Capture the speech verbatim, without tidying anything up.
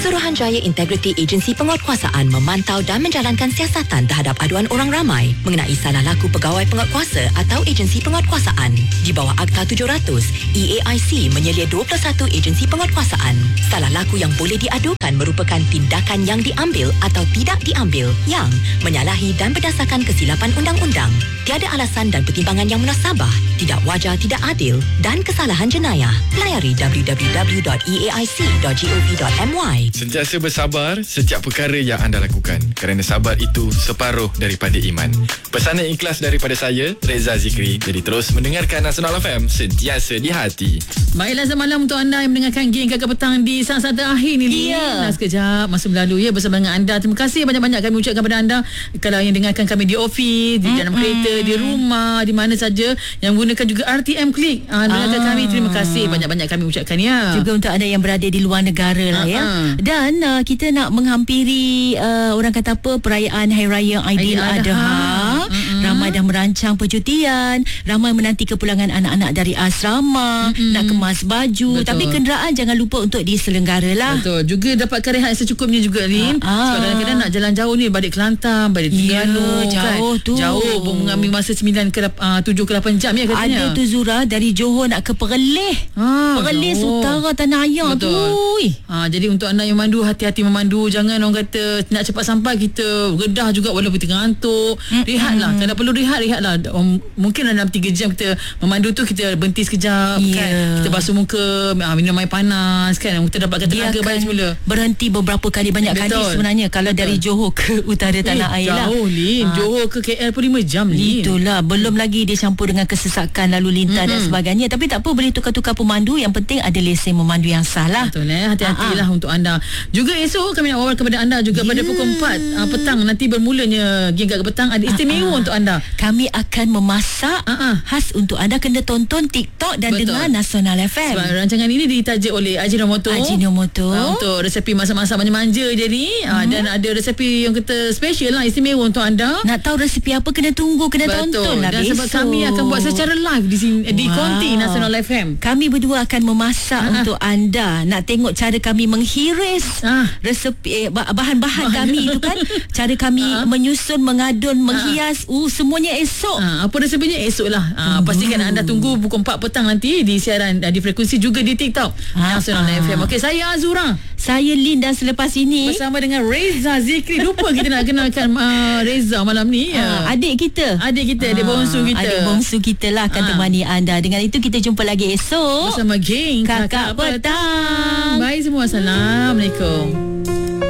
Suruhanjaya Integrity Agensi Penguatkuasaan memantau dan menjalankan siasatan terhadap aduan orang ramai mengenai salah laku pegawai penguatkuasa atau agensi penguatkuasaan. Di bawah Akta tujuh ratus, E A I C menyelia dua puluh satu agensi penguatkuasaan. Salah laku yang boleh diadukan merupakan tindakan yang diambil atau tidak diambil yang menyalahi dan berdasarkan kesilapan undang-undang, tiada alasan dan pertimbangan yang munasabah, tidak wajar, tidak adil dan kesalahan jenayah. Layari w w w dot e a i c dot gov dot m y. Sentiasa bersabar setiap perkara yang anda lakukan, kerana sabar itu separuh daripada iman. Pesanan ikhlas daripada saya, Reza Zikri. Jadi terus mendengarkan Nasional F M, sentiasa di hati. Baiklah, semalam untuk anda yang mendengarkan Geng Kakak Petang di saat-saat terakhir ni. Ya. Nah, sekejap masa berlalu ya bersama dengan anda. Terima kasih banyak-banyak kami ucapkan kepada anda. Kalau yang dengarkan kami di office, di dalam kereta, di rumah, di mana saja, yang gunakan juga R T M Klik, ah, dengarkan Ah. kami. Terima kasih banyak-banyak kami ucapkan ya. Juga untuk anda yang berada di luar negara lah ya. Uh-uh. Dan uh, kita nak menghampiri uh, orang kata apa, perayaan Hari Raya Aidiladha. Mm-mm. Ramai dah merancang percutian, ramai menanti kepulangan anak-anak dari asrama, Mm-mm. nak kemas baju. Betul. Tapi kenderaan jangan lupa untuk diselenggaralah. Betul. Juga dapatkan rehat secukupnya juga, Lin. Ah, ah. Sebab kadang-kadang nak jalan jauh ni, balik Kelantan, balik Ya, Terengganu, jauh kan. tu. Jauh pun mengambil masa sembilan ke tujuh ke lapan jam ya katanya. Ada tu Zura dari Johor nak ke Perlis. Ah, Perlis jauh. utara Tanah Air tu. Betul. Ha, jadi untuk anda yang memandu, hati-hati memandu. Jangan orang kata nak cepat sampai, kita redah juga walaupun tengah ngantuk. Mm-mm. Rehatlah. Kalau perlu rehat, rehatlah. Um, mungkin dalam tiga jam kita memandu tu, kita berhenti sekejap, Yeah. kan. Kita basuh muka, ah, minum air panas, kan. Kita dapatkan Dia tenaga balik akan semula. berhenti beberapa kali, banyak kali Betul. sebenarnya kalau Betul. dari Johor ke utara Tanah eh, Air lah. Jauh, Lin. Ah. Johor ke K L pun lima jam, Lin. Itulah, belum lagi dia campur dengan kesesakan lalu lintas dan Mm-mm. sebagainya. Tapi tak apa, boleh tukar-tukar pemandu. Yang penting ada lesen memandu yang sah lah. Betul eh. Hati-hatilah untuk anda. Juga esok kami nak wawalan kepada anda juga Ya. pada pukul empat uh, petang nanti bermulanya Geng Kakak Petang. Ada istimewa Ah, ah. untuk anda. Kami akan memasak Ah, ah. khas untuk anda. Kena tonton TikTok dan Betul. dengar Nasional F M. Sebab rancangan ini ditaja oleh Ajinomoto. Ajinomoto. Uh, untuk resepi masak-masak manja-manja je ni. Uh, dan ada resepi yang kita special lah, istimewa untuk anda. Nak tahu resipi apa, kena tunggu, kena tonton lah Dan besok. sebab kami akan buat secara live di sini, di Wow. Konti Nasional F M. Kami berdua akan memasak Ah, ah. untuk anda. Nak tengok cara kami menghiris Ah. resepi, eh, bah- bahan-bahan kami itu kan. Cara kami Ah. menyusun, mengadun, menghias. Uh, semuanya esok. Ha, apa resepinya esok lah. Ha, pastikan anda tunggu pukul empat petang nanti di siaran uh, di frekuensi juga di TikTok Ah, Nasional ah. F M. Okey, saya Azura Saya Lin, dan selepas ini bersama dengan Reza Zikri. Lupa kita nak kenalkan uh, Reza malam ni. uh, Ya. adik kita. Adik kita, adik Ah, bongsu kita. Adik bongsu kita lah akan Ah. temani anda. Dengan itu kita jumpa lagi esok Bersama Geng Kakak Kakak Petang. Petang. Bye semua. Assalamualaikum.